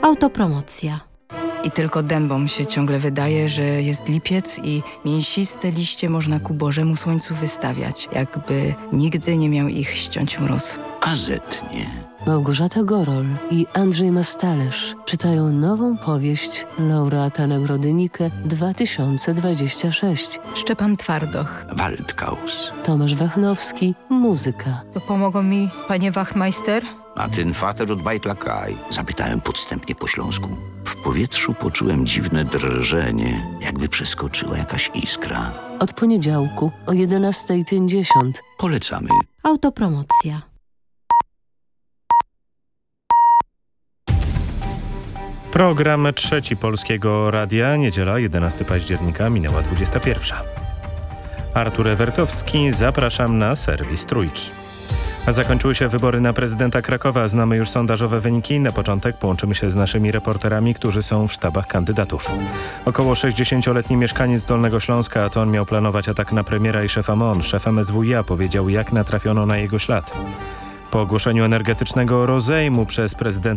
Autopromocja. I tylko dębom się ciągle wydaje, że jest lipiec i mięsiste liście można ku Bożemu słońcu wystawiać, jakby nigdy nie miał ich ściąć mróz. A zetnie. Małgorzata Gorol i Andrzej Mastalerz czytają nową powieść laureata Nagrody Nike 2026. Szczepan Twardoch. Waldkaus. Tomasz Wachnowski, muzyka. To pomogą mi, panie Wachmeister? A ten Vater od Bajtlakaj? Zapytałem podstępnie po śląsku. W powietrzu poczułem dziwne drżenie, jakby przeskoczyła jakaś iskra. Od poniedziałku o 11:50. Polecamy. Autopromocja. Program Trzeci Polskiego Radia, niedziela 11 października, minęła 21. Artur Ewertowski, zapraszam na serwis Trójki. Zakończyły się wybory na prezydenta Krakowa. Znamy już sondażowe wyniki. Na początek połączymy się z naszymi reporterami, którzy są w sztabach kandydatów. Około 60-letni mieszkaniec Dolnego Śląska, to on miał planować atak na premiera i szefa MON. Szef MSWiA powiedział, jak natrafiono na jego ślad. Po ogłoszeniu energetycznego rozejmu przez prezydenta